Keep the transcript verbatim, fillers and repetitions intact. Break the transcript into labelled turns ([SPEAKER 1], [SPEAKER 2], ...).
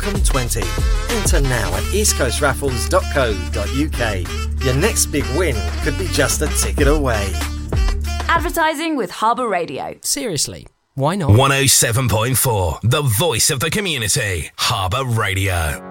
[SPEAKER 1] Outcome twenty. Enter now at east coast raffles dot co dot uk. Your next big win could be just a ticket away.
[SPEAKER 2] Advertising with Harbour Radio.
[SPEAKER 3] Seriously, why not?
[SPEAKER 4] one oh seven point four, the voice of the community. Harbour Radio.